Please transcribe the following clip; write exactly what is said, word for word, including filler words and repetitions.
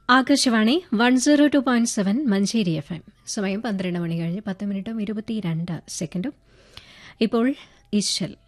Akashvani one zero two point seven Manjeri F M. സമയം പന്ത്രണ്ട് മണി കഴിഞ്ഞ് പത്ത് മിനിറ്റും ഇരുപത്തിരണ്ട് സെക്കൻഡും. ഇപ്പോൾ ഇശൽ